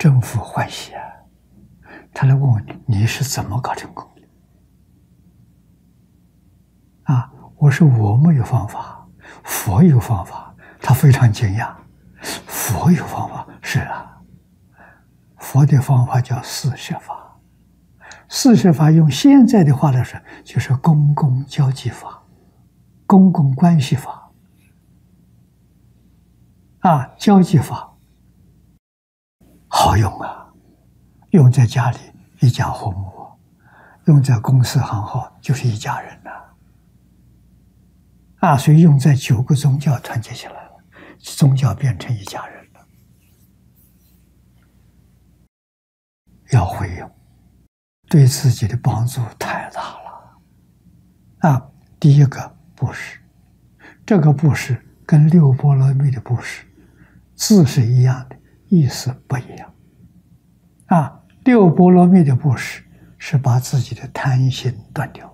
生福欢喜啊！他来问我，你是怎么搞成功的？啊，我说我没有方法，佛有方法。他非常惊讶，佛有方法？是啊，佛的方法叫四摄法。四摄法用现在的话来说，就是公共交际法、公共关系法啊，交际法好用啊，用在家里一家和睦，用在公司行号就是一家人呐。啊，所以用在9个宗教团结起来了，宗教变成一家人了。要会用，对自己的帮助太大了。啊，第一个布施，这个布施跟六波罗蜜的布施字是一样的，意思不一样。啊，六波罗蜜的布施是把自己的贪心断掉。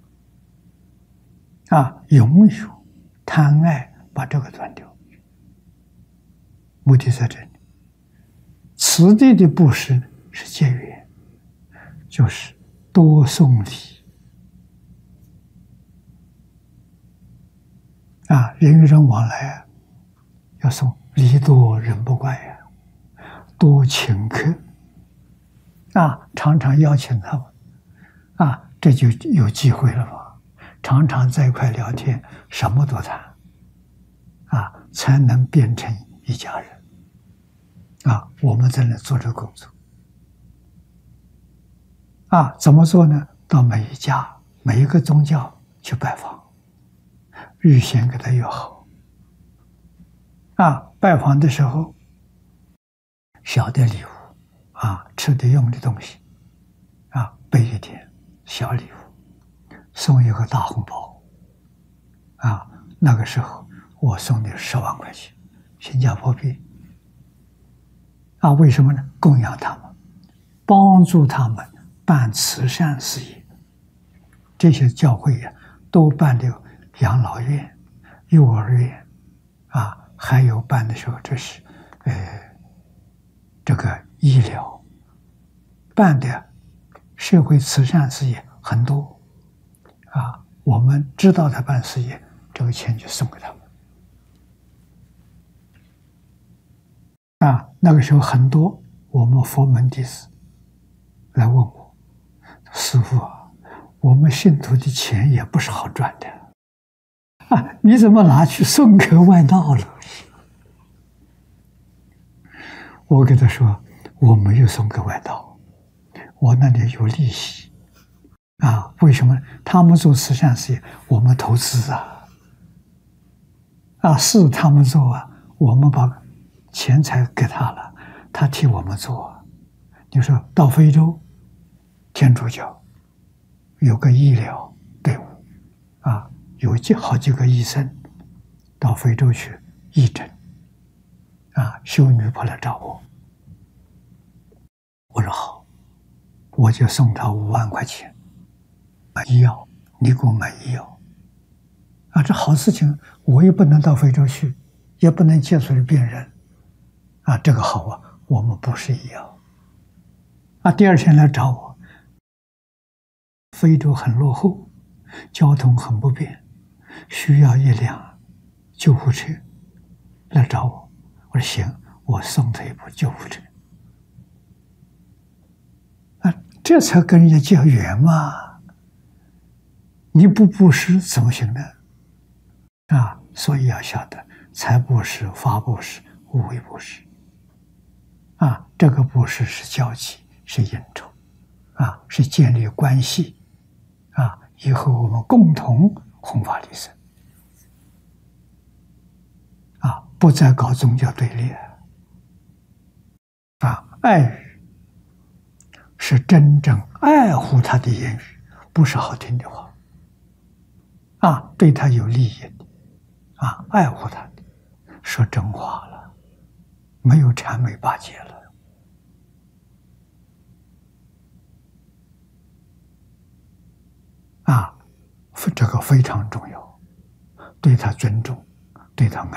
啊，拥有贪爱，把这个断掉，目的在这里。此地的布施是结缘，就是多送礼。啊，人与人往来要送礼多人不怪呀，多请客。啊，常常邀请他们，啊，这就有机会了嘛。常常在一块聊天，什么都谈，啊，才能变成一家人。啊，我们在那做这个工作。啊，怎么做呢？到每一家、每一个宗教去拜访，预先给他约好。啊，拜访的时候，小的礼物，啊，吃的用的东西，啊，备一点小礼物，送一个大红包。啊，那个时候我送的10万块钱，新加坡币。啊，为什么呢？供养他们，帮助他们办慈善事业。这些教会呀，都办的养老院、幼儿园，啊，还有办的时候，这是这个医疗，办的社会慈善事业很多。啊，我们知道他办事业，这个钱就送给他们。啊，那个时候很多我们佛门弟子来问我，师父啊，我们信徒的钱也不是好赚的，啊，你怎么拿去送给外道了？我给他说，我没有送给外道，我那里有利息。啊，为什么？他们做慈善事业，我们投资啊，啊，是他们做啊，我们把钱财给他了，他替我们做。你说到非洲，天主教有个医疗队伍，啊，有好几个医生到非洲去义诊，啊，修女跑来找我，我说好，我就送他5万块钱。买医药，你给我买医药，啊，这好事情，我也不能到非洲去，也不能接触病人，啊，这个好啊，我们不是医药。啊，第2天来找我，非洲很落后，交通很不便，需要1辆救护车，来找我，我说行，我送他一部救护车。啊，这才跟人家结缘嘛。你不布施怎么行呢？啊，所以要晓得财布施、法布施、无为布施。啊，这个布施是交际，是应酬，啊，是建立关系，啊，以后我们共同弘法利生，啊，不再搞宗教对立。啊，爱语是真正爱护他的言语，不是好听的话。啊，对他有利益的，啊，爱护他的，说真话了，没有谄媚巴结了。啊，这个非常重要，对他尊重，对他爱。